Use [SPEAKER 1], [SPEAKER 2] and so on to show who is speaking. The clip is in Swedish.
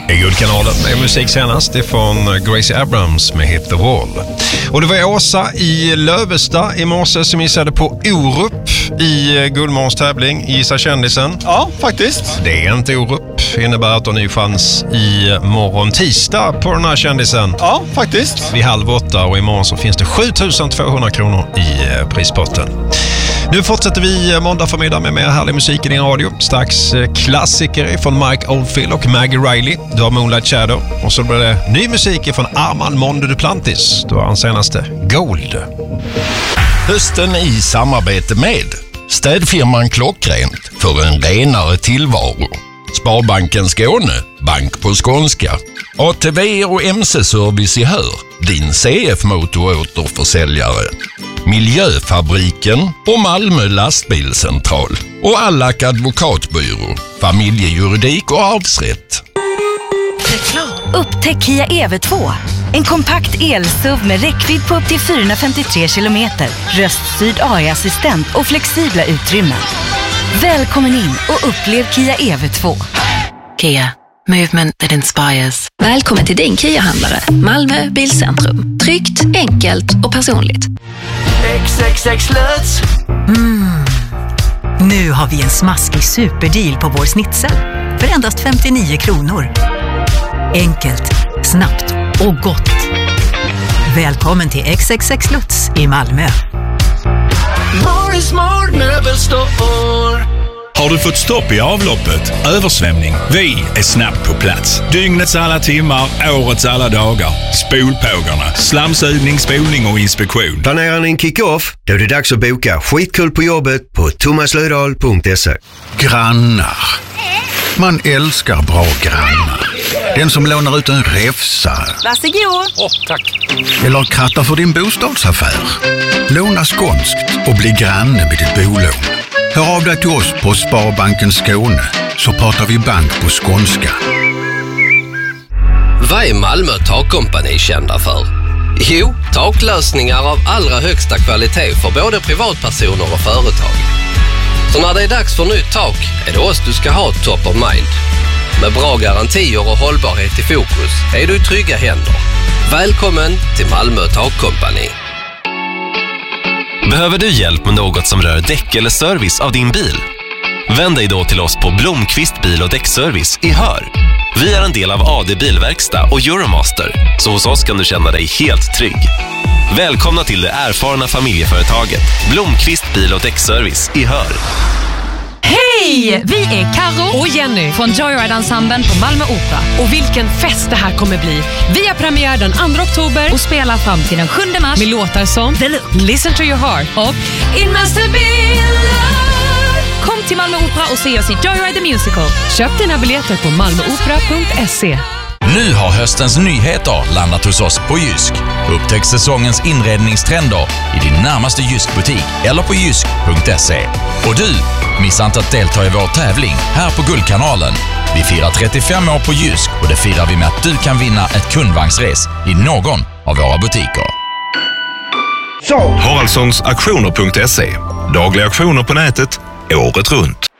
[SPEAKER 1] I Guldkanalen är musik senast ifrån Gracie Abrams med Hit the Wall. Och det var Åsa i Lövestad i morse som gissade på Orup i Guldmorgons tävling Gissa kändisen.
[SPEAKER 2] Ja, faktiskt.
[SPEAKER 1] Det är inte Orup. Innebär att du har ny chans i morgon tisdag på den här kändisen.
[SPEAKER 2] Ja, faktiskt.
[SPEAKER 1] Vid 7:30 och imorgon så finns det 7 200 kronor i prispotten. Nu fortsätter vi måndag förmiddag med mer härlig musik i din radio. Strax klassiker från Mike Oldfield och Maggie Riley. Du har Moonlight Shadow. Och så blir det ny musik från Armand Mondo Duplantis. Du har hans senaste Gold.
[SPEAKER 3] Hösten i samarbete med städfirman Klockrent för en renare tillvaro. Sparbanken Skåne, bank på skånska. ATV och MC-service i Hör, din CF-motoråterförsäljare. Miljöfabriken och Malmö lastbilscentral. Och Allak advokatbyrå, familjejuridik och arvsrätt.
[SPEAKER 4] Upptäck Kia EV2. En kompakt el-SUV med räckvidd på upp till 453 kilometer, röststyrd AI-assistent och flexibla utrymmen. Välkommen in och upplev Kia EV2.
[SPEAKER 5] Kia. Movement that inspires.
[SPEAKER 6] Välkommen till din Kia-handlare. Malmö Bilcentrum. Tryggt, enkelt och personligt.
[SPEAKER 7] XXX Lutz.
[SPEAKER 8] Nu har vi en smaskig superdeal på vår snitsel. För endast 59 kronor. Enkelt, snabbt och gott. Välkommen till XXX Lutz i Malmö.
[SPEAKER 7] Morris Smart Möbelstore.
[SPEAKER 9] Har du fått stopp i avloppet? Översvämning? Vi är snabbt på plats. Dygnets alla timmar, årets alla dagar. Spolpågarna, slamsugning, spolning och inspektion.
[SPEAKER 10] Planerar ni en kick-off? Då är det dags att boka skitkul på jobbet på thomaslödahl.se.
[SPEAKER 11] Grannar. Man älskar bra grannar. Den som lånar ut en räfsa.
[SPEAKER 4] Varsågod.
[SPEAKER 9] Tack.
[SPEAKER 11] Eller krattar för din bostadsaffär. Låna skånskt och bli granne med ditt bolån. Hör av dig till oss på Sparbanken Skåne så pratar vi bank på skånska.
[SPEAKER 12] Vad är Malmö takkompani kända för? Jo, taklösningar av allra högsta kvalitet för både privatpersoner och företag. Så när det är dags för nytt tak är det oss du ska ha top of mind. Med bra garantier och hållbarhet i fokus är du i trygga händer. Välkommen till Malmö takkompani.
[SPEAKER 13] Behöver du hjälp med något som rör däck eller service av din bil? Vänd dig då till oss på Blomqvist bil- och däckservice i Hör. Vi är en del av AD Bilverkstad och Euromaster, så hos oss kan du känna dig helt trygg. Välkomna till det erfarna familjeföretaget Blomqvist bil- och däckservice i Hör.
[SPEAKER 14] Hej! Vi är Karo och Jenny från Joyride-ensemblen på Malmö Opera. Och vilken fest det här kommer bli. Vi har premiär den 2 oktober och spelar fram till den 7 mars med låtar som The Look, Listen to your heart och It must have been love. Kom till Malmö Opera och se oss i Joyride the Musical. Köp dina biljetter på malmöopera.se.
[SPEAKER 15] Nu har höstens nyheter landat hos oss på Jysk. Upptäck säsongens inredningstrender i din närmaste Jysk-butik eller på jysk.se. Och du, missa inte att delta i vår tävling här på Guldkanalen. Vi firar 35 år på Jysk och det firar vi med att du kan vinna ett kundvagnsres i någon av våra butiker.
[SPEAKER 16] Haraldssons auktioner.se. Dagliga auktioner på nätet, året runt.